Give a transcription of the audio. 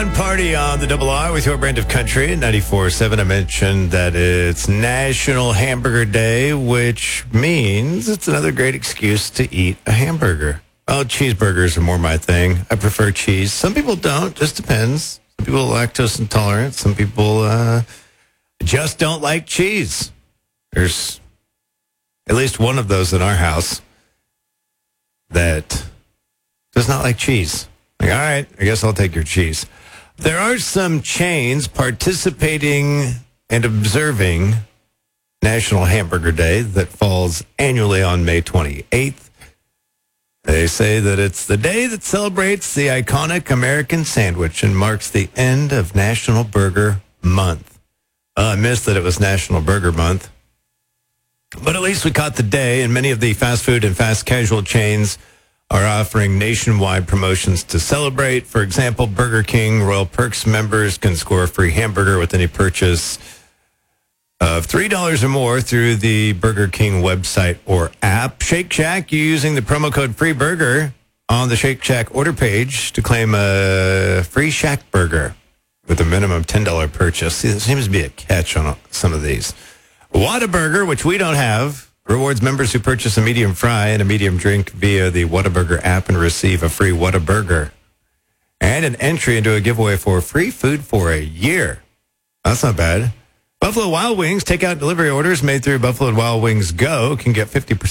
Sean Party on the Double R with your brand of country at 94.7. I mentioned that it's National Hamburger Day, which means it's another great excuse to eat a hamburger. Oh, cheeseburgers are more my thing. I prefer cheese. Some people don't. Just depends. Some people are lactose intolerant. Some people just don't like cheese. There's at least one of those in our house that does not like cheese. Like, all right, I guess I'll take your cheese. There are some chains participating and observing National Hamburger Day that falls annually on May 28th. They say that it's the day that celebrates the iconic American sandwich and marks the end of National Burger Month. I missed that it was National Burger Month. But at least we caught the day, and many of the fast food and fast casual chains are offering nationwide promotions to celebrate. For example, Burger King Royal Perks members can score a free hamburger with any purchase of $3 or more through the Burger King website or app. Shake Shack, you using the promo code FREEBURGER on the Shake Shack order page to claim a free Shack burger with a minimum $10 purchase. See, there seems to be a catch on some of these. Whataburger, which we don't have, rewards members who purchase a medium fry and a medium drink via the Whataburger app and receive a free Whataburger and an entry into a giveaway for free food for a year. That's not bad. Buffalo Wild Wings takeout delivery orders made through Buffalo Wild Wings Go can get 50%